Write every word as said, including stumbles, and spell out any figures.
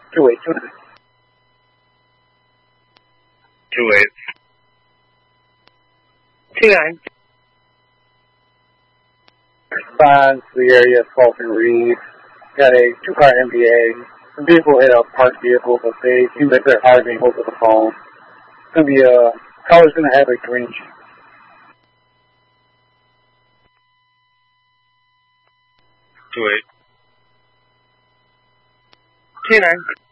two eight two nine. Two eight. Two nine. Response to the area of Fulton Reed. Got a two-car M B A. The vehicle hit a parked vehicle, but they seem like they're hiding over the phone. It's going to be a, color's going to have a green. Two eight. Two nine.